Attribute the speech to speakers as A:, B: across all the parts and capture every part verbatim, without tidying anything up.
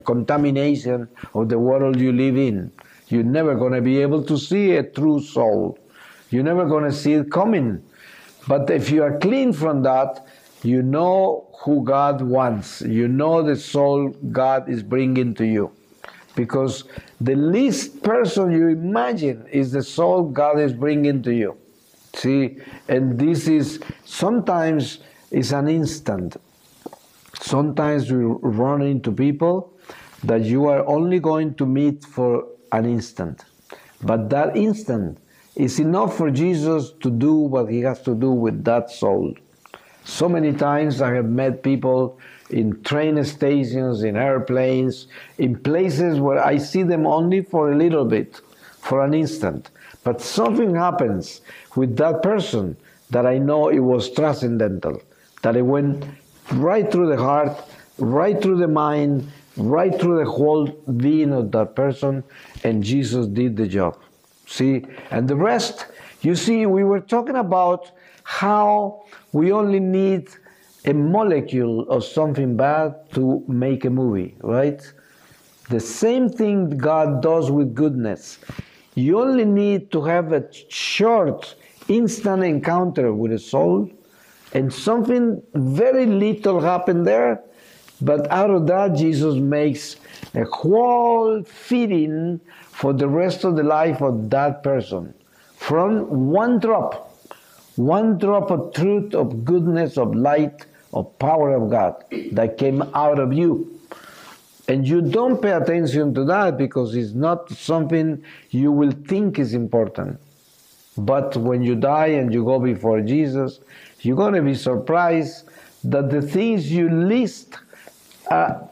A: contamination of the world you live in. You're never going to be able to see a true soul. You're never going to see it coming. But if you are clean from that, you know who God wants. You know the soul God is bringing to you. Because the least person you imagine is the soul God is bringing to you. See, and this is, sometimes it's an instant. Sometimes we run into people that you are only going to meet for an instant. But that instant is enough for Jesus to do what he has to do with that soul. So many times I have met people in train stations, in airplanes, in places where I see them only for a little bit, for an instant. But something happens with that person that I know it was transcendental, that it went right through the heart, right through the mind, right through the whole being of that person, and Jesus did the job. See, and the rest, you see, we were talking about how we only need a molecule of something bad to make a movie, right? The same thing God does with goodness. You only need to have a short, instant encounter with a soul, and something very little happened there, but out of that, Jesus makes a whole feeding for the rest of the life of that person. From one drop, one drop of truth, of goodness, of light, of power of God that came out of you. And you don't pay attention to that because it's not something you will think is important. But when you die and you go before Jesus, you're going to be surprised that the things you least uh,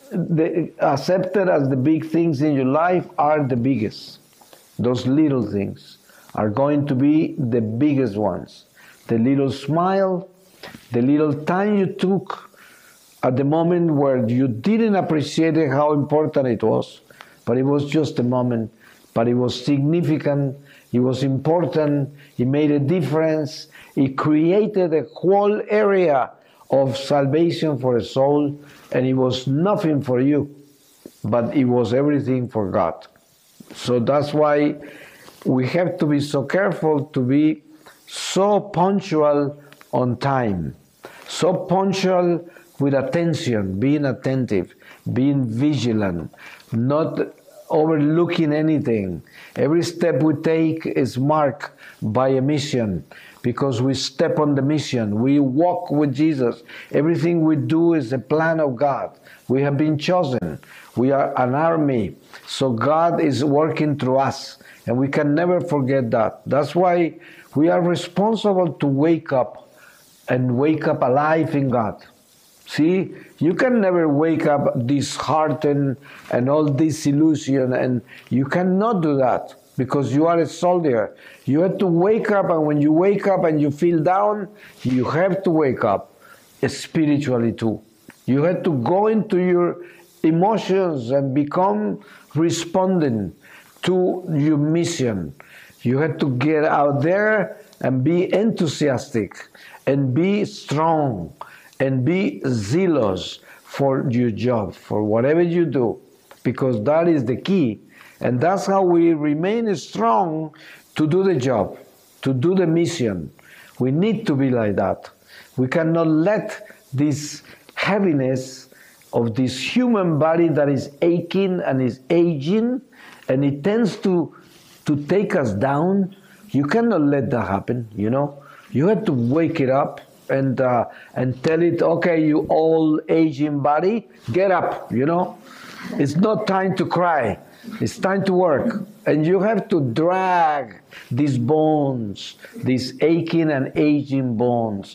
A: the, accepted as the big things in your life are the biggest. Those little things are going to be the biggest ones. The little smile, the little time you took at the moment where you didn't appreciate how important it was, but it was just a moment, but it was significant, it was important, it made a difference, it created a whole area of salvation for a soul, and it was nothing for you, but it was everything for God. So that's why we have to be so careful to be so punctual on time, so punctual with attention, being attentive, being vigilant, not overlooking anything. Every step we take is marked by a mission, because we step on the mission. We walk with Jesus. Everything we do is a plan of God. We have been chosen. We are an army. So God is working through us, and we can never forget that. That's why we are responsible to wake up and wake up alive in God. See, you can never wake up disheartened and all disillusioned, and you cannot do that because you are a soldier. You have to wake up, and when you wake up and you feel down, you have to wake up spiritually too. You have to go into your emotions and become responding to your mission. You have to get out there and be enthusiastic and be strong and be zealous for your job, for whatever you do, because that is the key. And that's how we remain strong to do the job, to do the mission. We need to be like that. We cannot let this heaviness of this human body that is aching and is aging, and it tends to, to take us down. You cannot let that happen, you know. You have to wake it up and uh, and tell it, okay, you old aging body, get up, you know. It's not time to cry. It's time to work. And you have to drag these bones, these aching and aging bones.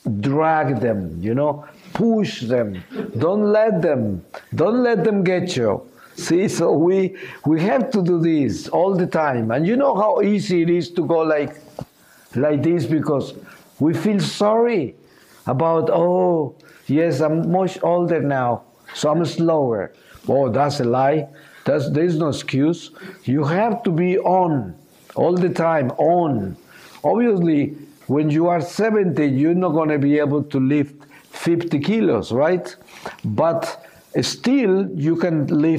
A: Drag them, you know. Push them. Don't let them. Don't let them get you. See, so we, we have to do this all the time. And you know how easy it is to go like, like this because we feel sorry about, oh, yes, I'm much older now, so I'm slower. Oh, that's a lie. That's, there's no excuse. You have to be on all the time, on. Obviously, when you are seventy, you're not going to be able to lift fifty kilos, right? But still you can live